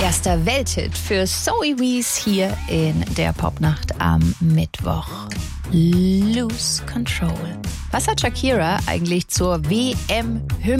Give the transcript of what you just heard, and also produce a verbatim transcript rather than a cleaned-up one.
erster Welthit für Zoe Wees hier in der Popnacht am Mittwoch. Lose Control. Was hat Shakira eigentlich zur W M-Hymne